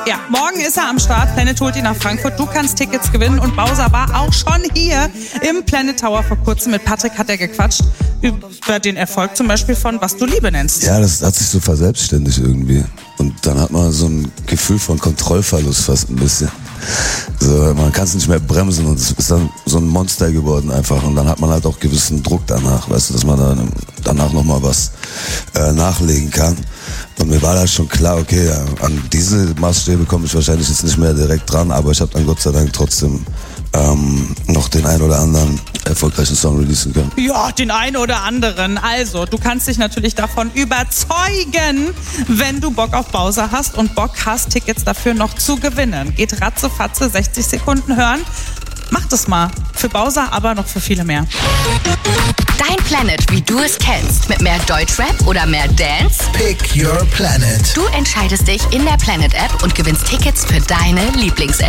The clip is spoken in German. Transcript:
Ja, morgen ist er am Start. Planet holt ihn nach Frankfurt. Du kannst Tickets gewinnen. Und Bowser war auch schon hier im Planet Tower vor kurzem. Mit Patrick hat er gequatscht über den Erfolg zum Beispiel von Was du Liebe nennst. Ja, das hat sich so verselbstständigt irgendwie. Und dann hat man so ein Gefühl von Kontrollverlust fast ein bisschen. So, man kann es nicht mehr bremsen und es ist dann so ein Monster geworden einfach. Und dann hat man halt auch gewissen Druck danach, weißt du, dass man dann danach nochmal was nachlegen kann. Und mir war das schon klar, okay, ja, an diese Maßstäbe komme ich wahrscheinlich jetzt nicht mehr direkt dran, aber ich habe dann Gott sei Dank trotzdem noch den einen oder anderen erfolgreichen Song releasen können. Ja, den einen oder anderen. Also, du kannst dich natürlich davon überzeugen, wenn du Bock auf Bowser hast und Bock hast, Tickets dafür noch zu gewinnen. Geht ratzefatze, 60 Sekunden hören. Mach das mal. Für Bowser, aber noch für viele mehr. Dein Planet, wie du es kennst. Mit mehr Deutschrap oder mehr Dance? Pick your planet. Du entscheidest dich in der Planet-App und gewinnst Tickets für deine Lieblings-Act.